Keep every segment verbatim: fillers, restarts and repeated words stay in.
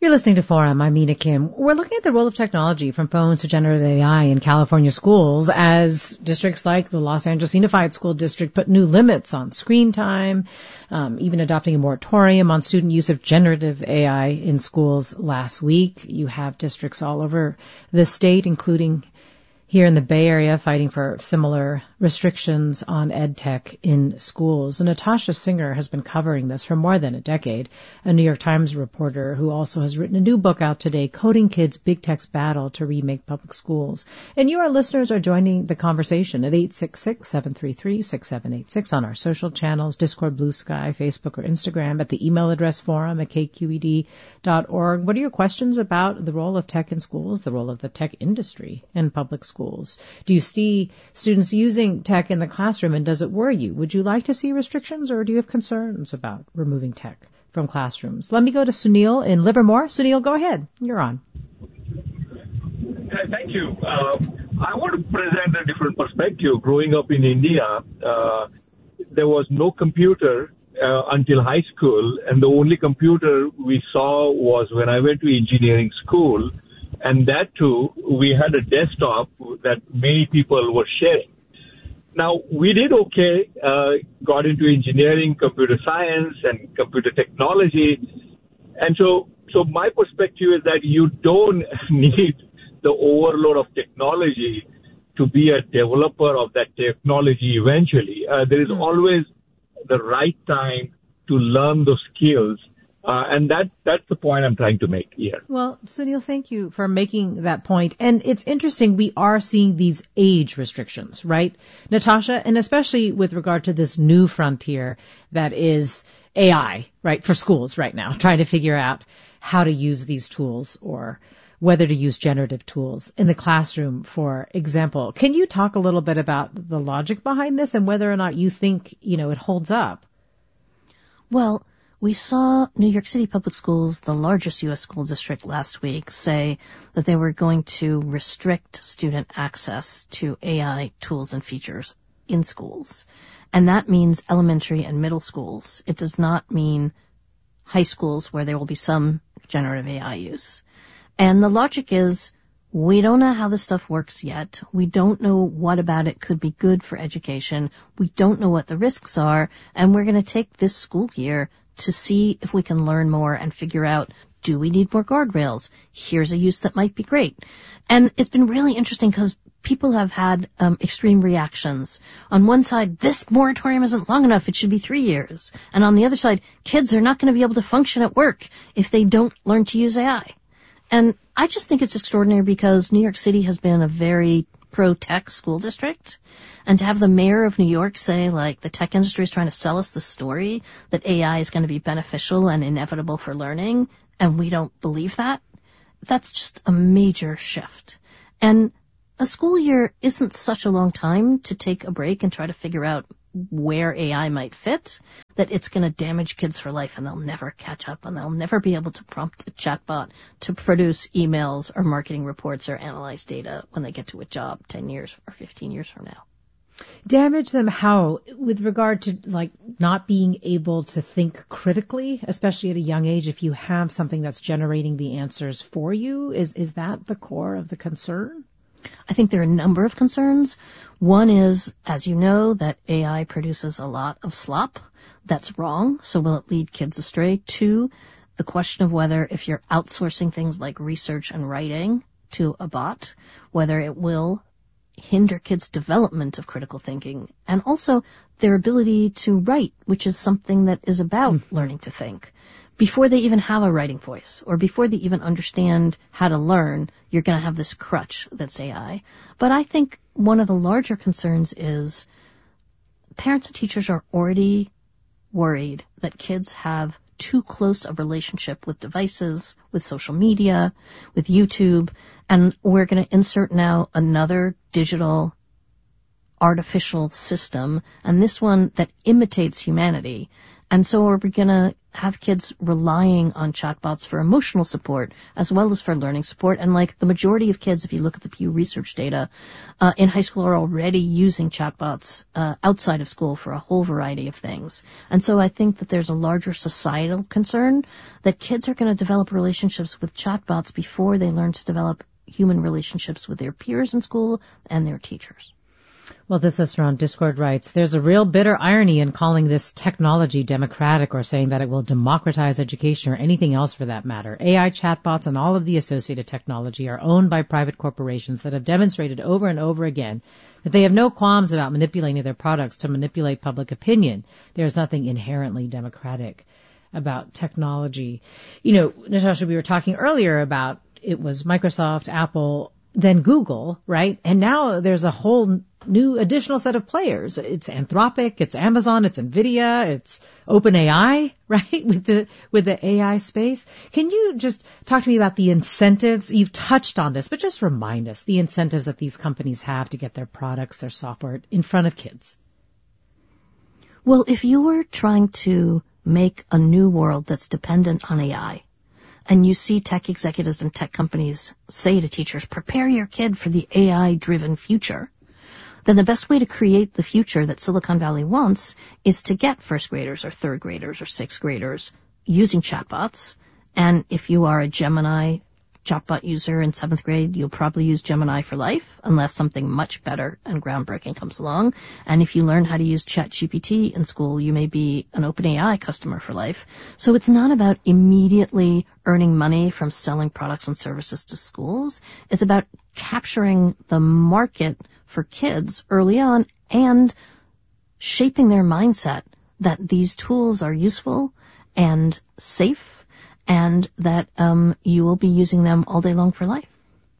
You're listening to Forum. I'm Mina Kim. We're looking at the role of technology from phones to generative A I in California schools as districts like the Los Angeles Unified School District put new limits on screen time, um, even adopting a moratorium on student use of generative A I in schools last week. You have districts all over the state, including here in the Bay Area, fighting for similar restrictions on ed tech in schools. And Natasha Singer has been covering this for more than a decade, a New York Times reporter who also has written a new book out today, Coding Kids' Big Tech's Battle to Remake Public Schools. And you, our listeners, are joining the conversation at eight six six, seven three three, six seven eight six on our social channels, Discord, Blue Sky, Facebook, or Instagram, at the email address forum at k q e d dot org. What are your questions about the role of tech in schools, the role of the tech industry in public schools? Schools. Do you see students using tech in the classroom, and does it worry you? Would you like to see restrictions, or do you have concerns about removing tech from classrooms? Let me go to Sunil in Livermore. Sunil, go ahead. You're on. Thank you. Uh, I want to present a different perspective. Growing up in India, uh, there was no computer uh, until high school, and the only computer we saw was when I went to engineering school. And that too, we had a desktop that many people were sharing. Now, we did okay, uh, got into engineering, computer science, and computer technology. And so, so my perspective is that you don't need the overload of technology to be a developer of that technology eventually. Uh, there is mm-hmm. always the right time to learn those skills. Uh, and that, that's the point I'm trying to make here. Well, Sunil, thank you for making that point. And it's interesting, we are seeing these age restrictions, right, Natasha? And especially with regard to this new frontier that is A I, right, for schools right now, trying to figure out how to use these tools or whether to use generative tools in the classroom, for example. Can you talk a little bit about the logic behind this and whether or not you think, you know, it holds up? Well, we saw New York City Public Schools, the largest U S school district, last week say that they were going to restrict student access to A I tools and features in schools. And that means elementary and middle schools. It does not mean high schools where there will be some generative A I use. And the logic is, we don't know how this stuff works yet. We don't know what about it could be good for education. We don't know what the risks are. And we're going to take this school year to see if we can learn more and figure out, do we need more guardrails? Here's a use that might be great. And it's been really interesting because people have had um, extreme reactions. On one side, this moratorium isn't long enough. It should be three years. And on the other side, kids are not going to be able to function at work if they don't learn to use A I. And I just think it's extraordinary because New York City has been a very pro-tech school district. And to have the mayor of New York say, like, the tech industry is trying to sell us the story that A I is going to be beneficial and inevitable for learning, and we don't believe that, that's just a major shift. And a school year isn't such a long time to take a break and try to figure out where A I might fit, that it's going to damage kids for life and they'll never catch up and they'll never be able to prompt a chatbot to produce emails or marketing reports or analyze data when they get to a job ten years or fifteen years from now. Damage them how? With regard to, like, not being able to think critically, especially at a young age, if you have something that's generating the answers for you? Is, is that the core of the concern? I think there are a number of concerns. One is, as you know, that A I produces a lot of slop. That's wrong. So will it lead kids astray? Two, the question of whether if you're outsourcing things like research and writing to a bot, whether it will hinder kids' development of critical thinking, and also their ability to write, which is something that is about mm-hmm. learning to think. Before they even have a writing voice, or before they even understand how to learn, you're going to have this crutch that's A I. But I think one of the larger concerns is parents and teachers are already worried that kids have too close a relationship with devices, with social media, with YouTube, and we're going to insert now another digital artificial system, and this one that imitates humanity. And so are we going to have kids relying on chatbots for emotional support as well as for learning support? And like the majority of kids, if you look at the Pew Research data, uh, in high school are already using chatbots uh, outside of school for a whole variety of things. And so I think that there's a larger societal concern that kids are going to develop relationships with chatbots before they learn to develop human relationships with their peers in school and their teachers. Well, this listener on Discord writes, there's a real bitter irony in calling this technology democratic or saying that it will democratize education or anything else for that matter. A I chatbots and all of the associated technology are owned by private corporations that have demonstrated over and over again that they have no qualms about manipulating their products to manipulate public opinion. There's nothing inherently democratic about technology. You know, Natasha, we were talking earlier about it was Microsoft, Apple, then Google, right? And now there's a whole new additional set of players. It's Anthropic, it's Amazon, it's Nvidia, it's OpenAI, right? With the, with the A I space. Can you just talk to me about the incentives? You've touched on this, but just remind us the incentives that these companies have to get their products, their software in front of kids. Well, if you were trying to make a new world that's dependent on A I, and you see tech executives and tech companies say to teachers, prepare your kid for the A I-driven future, then the best way to create the future that Silicon Valley wants is to get first graders or third graders or sixth graders using chatbots. And if you are a Gemini chatbot user in seventh grade, you'll probably use Gemini for life unless something much better and groundbreaking comes along. And if you learn how to use ChatGPT in school, you may be an OpenAI customer for life. So it's not about immediately earning money from selling products and services to schools. It's about capturing the market for kids early on and shaping their mindset that these tools are useful and safe and that um, you will be using them all day long for life.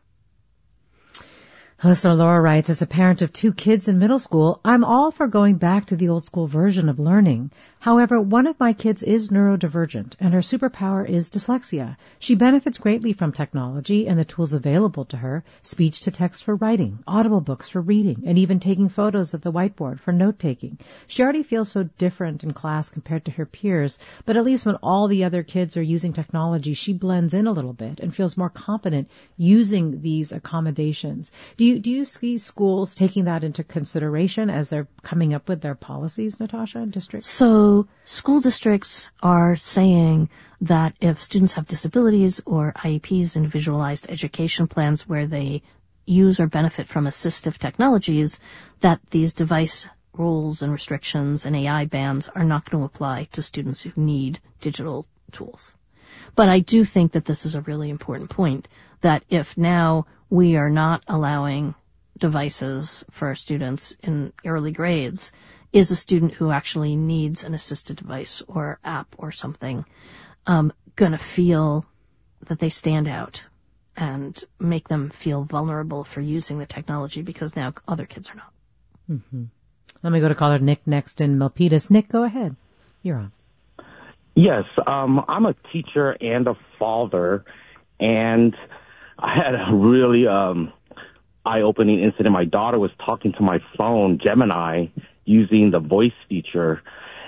Listener Laura writes, as a parent of two kids in middle school, I'm all for going back to the old school version of learning. However, one of my kids is neurodivergent, and her superpower is dyslexia. She benefits greatly from technology and the tools available to her, speech-to-text for writing, audible books for reading, and even taking photos of the whiteboard for note-taking. She already feels so different in class compared to her peers, but at least when all the other kids are using technology, she blends in a little bit and feels more confident using these accommodations. Do you, do you see schools taking that into consideration as they're coming up with their policies, Natasha, in districts? So school districts are saying that if students have disabilities or I E Ps, individualized education plans, where they use or benefit from assistive technologies, that these device rules and restrictions and A I bans are not going to apply to students who need digital tools. But I do think that this is a really important point, that if now we are not allowing devices for students in early grades, is a student who actually needs an assisted device or app or something um, going to feel that they stand out and make them feel vulnerable for using the technology because now other kids are not? Mm-hmm. Let me go to caller Nick next in Milpitas. Nick, go ahead. You're on. Yes, um, I'm a teacher and a father, and I had a really um, eye-opening incident. My daughter was talking to my phone, Gemini, using the voice feature,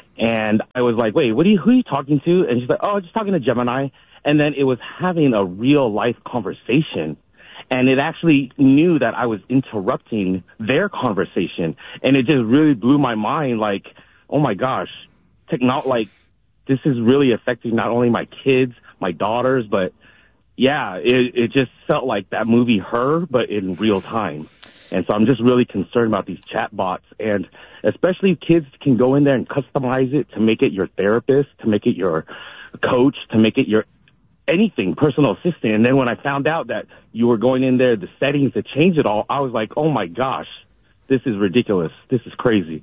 and I was like, wait, what are you, who are you talking to? And she's like, oh, just talking to Gemini. And then it was having a real-life conversation, and it actually knew that I was interrupting their conversation, and it just really blew my mind, like, oh, my gosh, techno- like, this is really affecting not only my kids, my daughters, but yeah, it, it just felt like that movie Her, but in real time. And so I'm just really concerned about these chatbots, and especially kids can go in there and customize it to make it your therapist, to make it your coach, to make it your anything, personal assistant. And then when I found out that you were going in there, the settings to change it all, I was like, oh my gosh, this is ridiculous. This is crazy.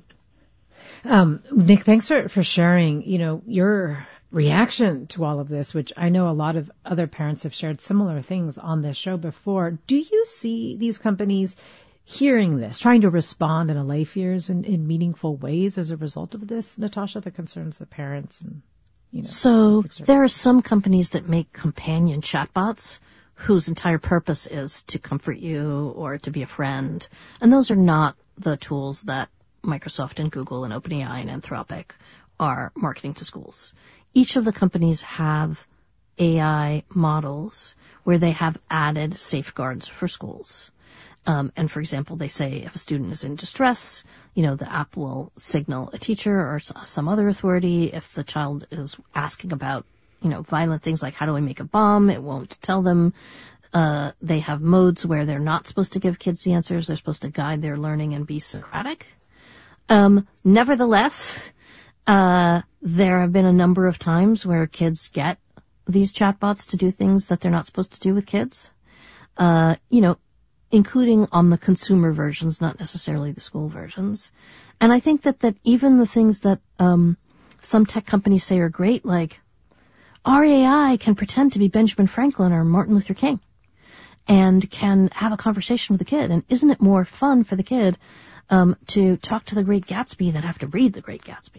Um, Nick, thanks for, for sharing, you know, your reaction to all of this, which I know a lot of other parents have shared similar things on this show before. Do you see these companies hearing this, trying to respond and allay fears in, in meaningful ways as a result of this, Natasha, that concerns the parents? And, you know, so there are some companies that make companion chatbots whose entire purpose is to comfort you or to be a friend. And those are not the tools that Microsoft and Google and OpenAI and Anthropic are marketing to schools. Each of the companies have A I models where they have added safeguards for schools. Um, and for example, they say if a student is in distress, you know, the app will signal a teacher or some other authority. If the child is asking about, you know, violent things like how do I make a bomb, it won't tell them. Uh, they have modes where they're not supposed to give kids the answers. They're supposed to guide their learning and be Socratic. Um, nevertheless, uh, there have been a number of times where kids get these chatbots to do things that they're not supposed to do with kids. Uh, you know, including on the consumer versions, not necessarily the school versions. And I think that, that even the things that um, some tech companies say are great, like our A I can pretend to be Benjamin Franklin or Martin Luther King and can have a conversation with the kid. And isn't it more fun for the kid um, to talk to the Great Gatsby than have to read the Great Gatsby?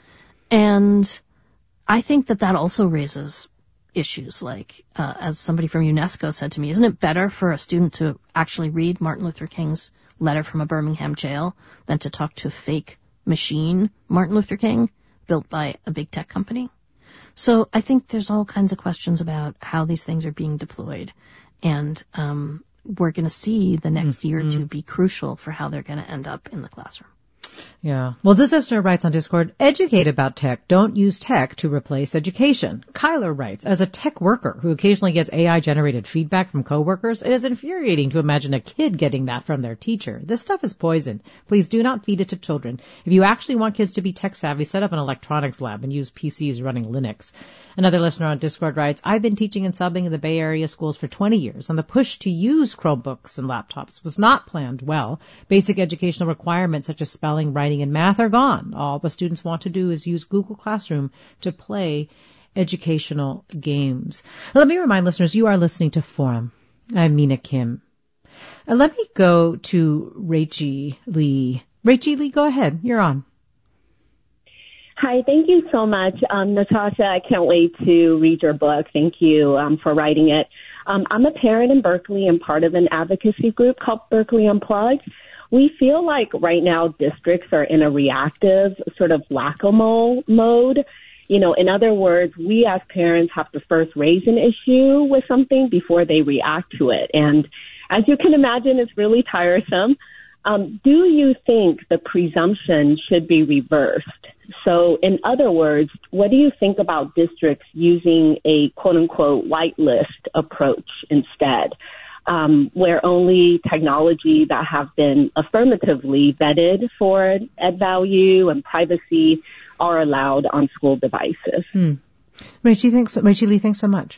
And I think that that also raises issues like, uh, as somebody from UNESCO said to me, isn't it better for a student to actually read Martin Luther King's letter from a Birmingham jail than to talk to a fake machine Martin Luther King built by a big tech company? So I think there's all kinds of questions about how these things are being deployed. And um, we're going to see the next mm-hmm. year or two be crucial for how they're going to end up in the classroom. Yeah. Well, this listener writes on Discord, educate about tech. Don't use tech to replace education. Kyler writes, as a tech worker who occasionally gets A I-generated feedback from coworkers, it is infuriating to imagine a kid getting that from their teacher. This stuff is poison. Please do not feed it to children. If you actually want kids to be tech-savvy, set up an electronics lab and use P Cs running Linux. Another listener on Discord writes, I've been teaching and subbing in the Bay Area schools for twenty years, and the push to use Chromebooks and laptops was not planned well. Basic educational requirements such as spelling, writing, and math are gone. All the students want to do is use Google Classroom to play educational games. Let me remind listeners, you are listening to Forum. I'm Mina Kim. Uh, let me go to Rachel Lee. Rachel Lee, go ahead. You're on. Hi, thank you so much. Um, Natasha, I can't wait to read your book. Thank you um, for writing it. Um, I'm a parent in Berkeley and part of an advocacy group called Berkeley Unplugged. We feel like right now districts are in a reactive sort of whack-a-mole mode. You know, in other words, we as parents have to first raise an issue with something before they react to it. And as you can imagine, it's really tiresome. Um, do you think the presumption should be reversed? So in other words, what do you think about districts using a quote-unquote whitelist approach instead? Um, where only technology that have been affirmatively vetted for ed value and privacy are allowed on school devices. Hmm. Rachel, thanks, Rachel Lee, thanks so much.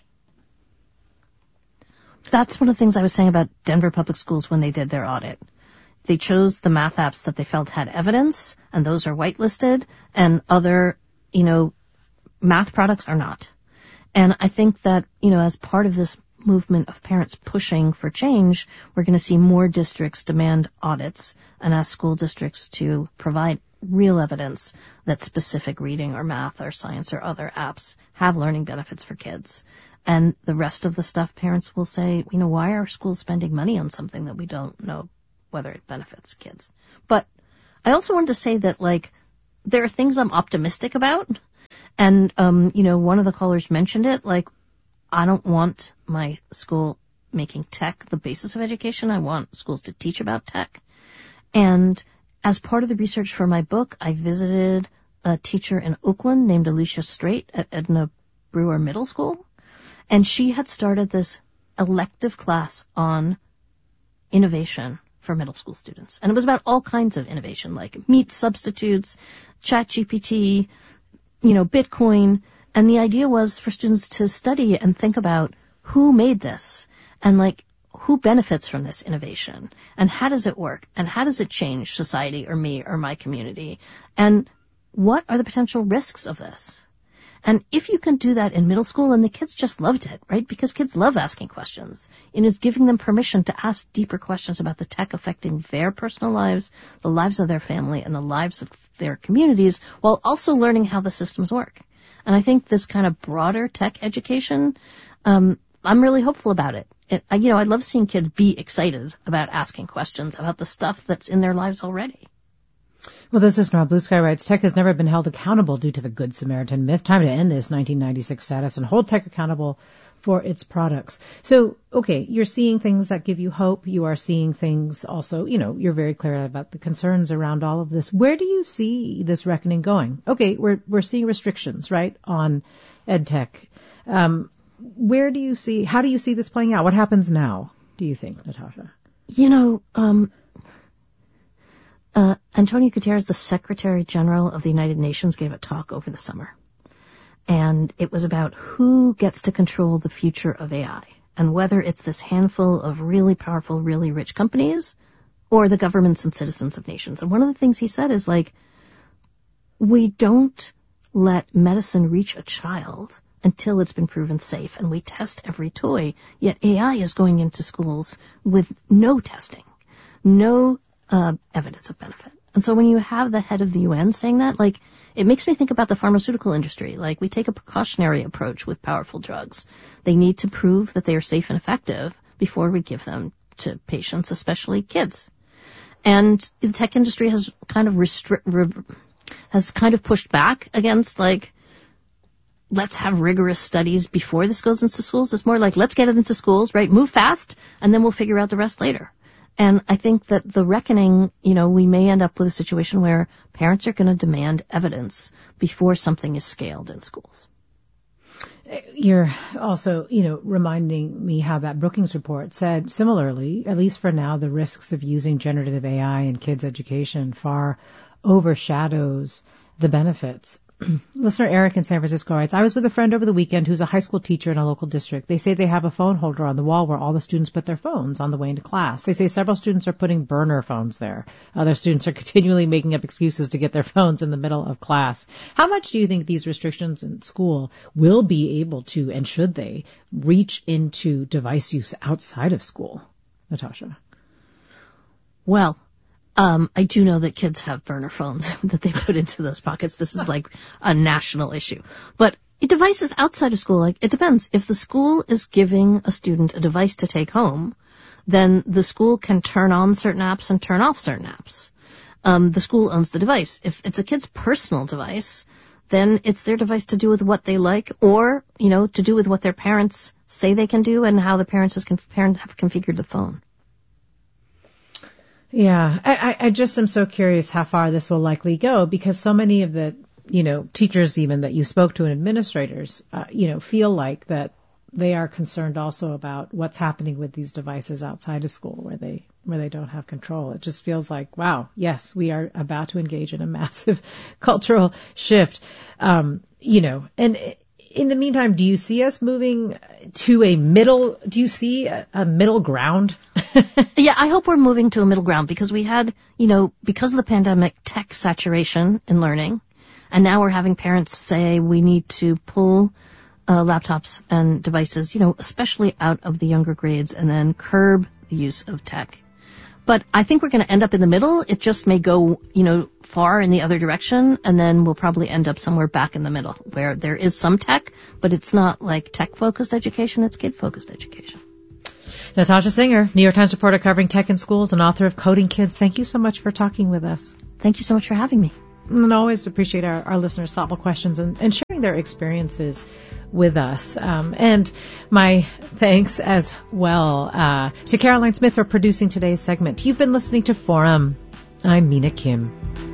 That's one of the things I was saying about Denver Public Schools when they did their audit. They chose the math apps that they felt had evidence, and those are whitelisted, and other, you know, math products are not. And I think that, you know, as part of this movement of parents pushing for change, we're going to see more districts demand audits and ask school districts to provide real evidence that specific reading or math or science or other apps have learning benefits for kids. And the rest of the stuff, parents will say, you know, why are schools spending money on something that we don't know whether it benefits kids? But I also wanted to say that, like, there are things I'm optimistic about. And, um, you know, one of the callers mentioned it, like, I don't want my school making tech the basis of education. I want schools to teach about tech. And as part of the research for my book, I visited a teacher in Oakland named Alicia Straight at Edna Brewer Middle School. And she had started this elective class on innovation for middle school students. And it was about all kinds of innovation, like meat substitutes, ChatGPT, you know, Bitcoin. And the idea was for students to study and think about who made this and, like, who benefits from this innovation and how does it work and how does it change society or me or my community and what are the potential risks of this. And if you can do that in middle school, and the kids just loved it, right? Because kids love asking questions. And it's giving them permission to ask deeper questions about the tech affecting their personal lives, the lives of their family, and the lives of their communities, while also learning how the systems work. And I think this kind of broader tech education, um, I'm really hopeful about it. it. You know, I love seeing kids be excited about asking questions about the stuff that's in their lives already. Well, this is Nora Blue Sky writes, tech has never been held accountable due to the Good Samaritan myth. Time to end this nineteen ninety-six status and hold tech accountable for its products. So, okay, you're seeing things that give you hope. You are seeing things also, you know, you're very clear about the concerns around all of this. Where do you see this reckoning going? Okay, we're we're seeing restrictions, right, on ed tech. Um, where do you see, how do you see this playing out? What happens now, do you think, Natasha? You know, um, uh, Antonio Guterres, the Secretary General of the United Nations, gave a talk over the summer. And it was about who gets to control the future of A I and whether it's this handful of really powerful, really rich companies or the governments and citizens of nations. And one of the things he said is like, we don't let medicine reach a child until it's been proven safe. And we test every toy, yet A I is going into schools with no testing, no uh, evidence of benefit. And so when you have the head of the U N saying that, like, it makes me think about the pharmaceutical industry. Like, we take a precautionary approach with powerful drugs. They need to prove that they are safe and effective before we give them to patients, especially kids. And the tech industry has kind of restri- re- has kind of pushed back against, like, let's have rigorous studies before this goes into schools. It's more like, let's get it into schools, right? Move fast, and then we'll figure out the rest later. And I think that the reckoning, you know, we may end up with a situation where parents are going to demand evidence before something is scaled in schools. You're also, you know, reminding me how that Brookings report said similarly, at least for now, the risks of using generative A I in kids' education far overshadows the benefits. Listener Eric in San Francisco writes, I was with a friend over the weekend who's a high school teacher in a local district. They say they have a phone holder on the wall where all the students put their phones on the way into class. They say several students are putting burner phones there. Other students are continually making up excuses to get their phones in the middle of class. How much do you think these restrictions in school will be able to, and should they, reach into device use outside of school? Natasha? Well, Um, I do know that kids have burner phones that they put into those pockets. This is like a national issue. But devices outside of school, like, it depends. If the school is giving a student a device to take home, then the school can turn on certain apps and turn off certain apps. Um, the school owns the device. If it's a kid's personal device, then it's their device to do with what they like, or, you know, to do with what their parents say they can do and how the parents has conf- parent have configured the phone. Yeah, I, I just am so curious how far this will likely go, because so many of the, you know, teachers even that you spoke to and administrators, uh, you know, feel like that they are concerned also about what's happening with these devices outside of school where they, where they don't have control. It just feels like, wow, yes, we are about to engage in a massive cultural shift. Um, you know, and in the meantime, do you see us moving to a middle, do you see a, a middle ground? Yeah, I hope we're moving to a middle ground, because we had, you know, because of the pandemic, tech saturation in learning. And now we're having parents say we need to pull uh, laptops and devices, you know, especially out of the younger grades, and then curb the use of tech. But I think we're going to end up in the middle. It just may go, you know, far in the other direction, and then we'll probably end up somewhere back in the middle where there is some tech, but it's not like tech-focused education, it's kid-focused education. Natasha Singer, New York Times reporter covering tech in schools and author of Coding Kids. Thank you so much for talking with us. Thank you so much for having me. And always appreciate our, our listeners' thoughtful questions and, and sharing their experiences with us. Um, and my thanks as well uh, to Caroline Smith for producing today's segment. You've been listening to Forum. I'm Mina Kim.